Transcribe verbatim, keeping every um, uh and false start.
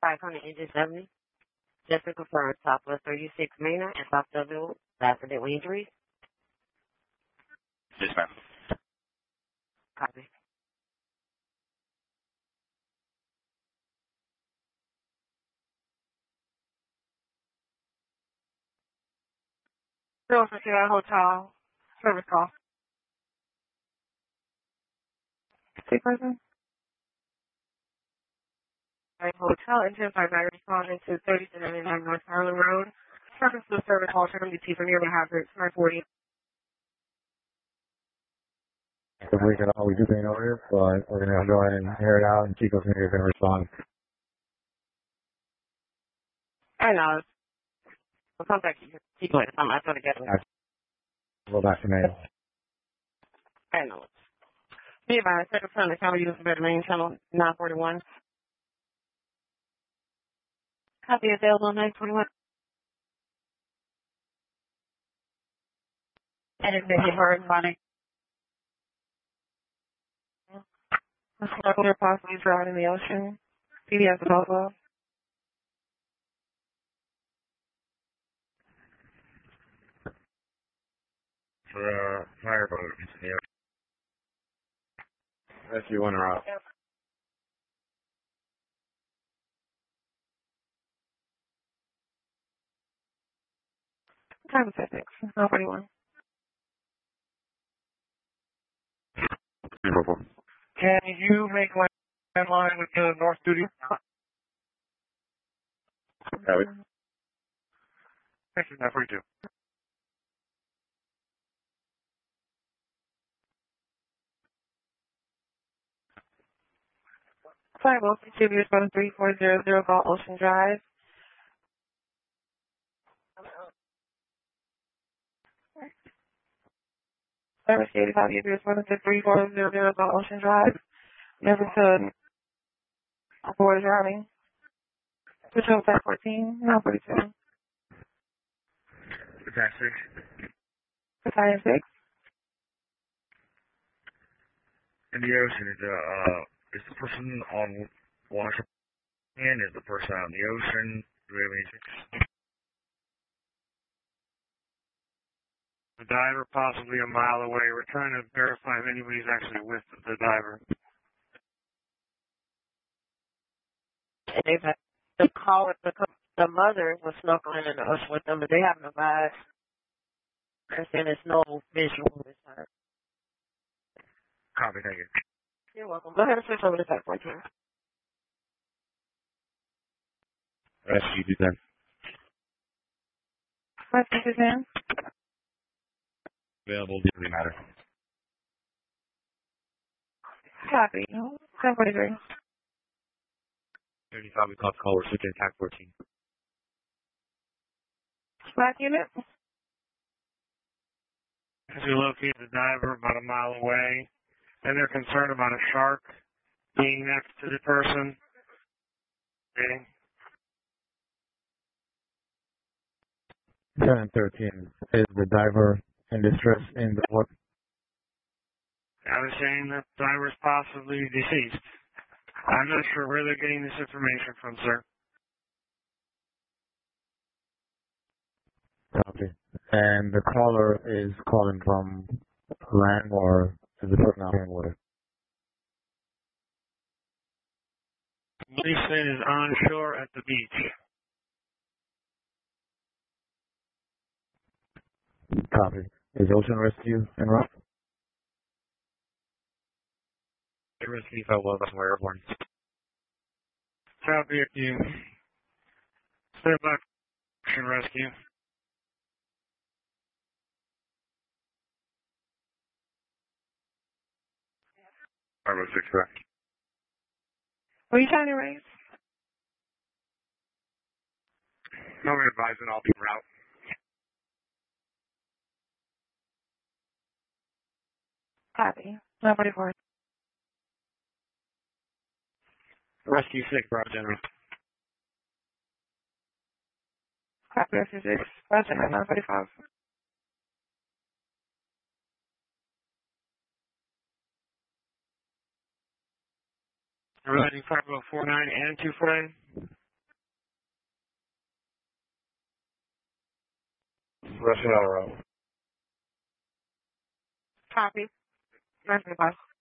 five hundred engine seventy. Just to confirm, Southwest thirty-six Manor and South W. accident injuries. Yes, ma'am. Copy. Zero for Sierra Hotel. Service call. Six person. Hotel and ten five nine responding to thirty-seven ninety-nine North Harlem Road. Purpose of service alternative for nearby hazards nine forty. If we could always do pain over here, but we're gonna go ahead and air it out and Chico's gonna gonna respond. I know. We'll contact you. Chico at some after together. Go back to mail. I know. Be advised, second son, the county uses better main channel nine forty-one. Copy available on nine forty-one. And it's been heard running. They're possibly drowned in the ocean. P D F is also. For uh, fireboat. Yeah. That's you one or out. Time is six. nine forty-one. Can you make landline with the North Studio? Copy. Thank you, nine forty-two. Five oh contributors one three four zero zero Galt Ocean Drive. Service eighty-five contributors one three four zero zero Galt Ocean Drive. Never to avoid drowning. Switch over to fourteen, nine forty-two. Taxi. Battalion six. In the ocean, is the, uh, is the person on water and is the person out in the ocean? Do we have any tickets? The diver possibly a mile away. We're trying to verify if anybody's actually with the diver. And they've had the call with the, the mother was snorkeling in the ocean with them, but they haven't advised. They're saying there's no visual this time. Copy, thank you. You're welcome. Go ahead and switch over to type fourteen. Rescue do that. What is his name? Available, doesn't matter. Copy. ten forty-three. thirty-five, we called call, we're switching to attack fourteen. Black unit? As we locate the diver about a mile away, and they're concerned about a shark being next to the person. Okay. seven thirteen, is the diver in distress in the water? I was saying that the diver is possibly deceased. I'm not sure where they're getting this information from, sir. Copy. And the caller is calling from land or is the person out in water? Lisa is onshore at the beach. Copy. Is Ocean Rescue en route? Rescue if I was somewhere airborne. Copy if you stand by for rescue. five oh six, correct. What are you trying to raise? No, we're advising all people out. Copy. nine forty-four. Rescue six, Broad General. Copy Rescue six. Roger, nine forty-five. Riding five oh four nine and two four nine. rest of the road. Copy. Rest of the bus.